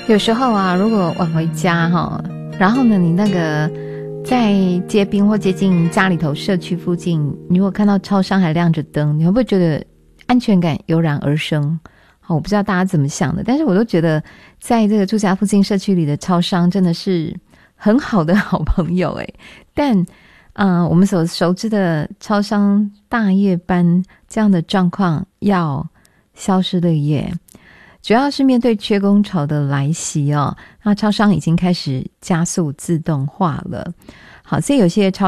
有时候啊，如果晚回家然后呢，你那个在街边或接近家里头社区附近，你如果看到超商还亮着灯，你会不会觉得安全感油然而生？我不知道大家怎么想的，但是我都觉得在这个住家附近社区里的超商真的是很好的好朋友但我们所熟知的超商大夜班这样的状况要消失了耶，主要是面对缺工潮的来袭那超商已经开始加速自动化了。好，所以有些超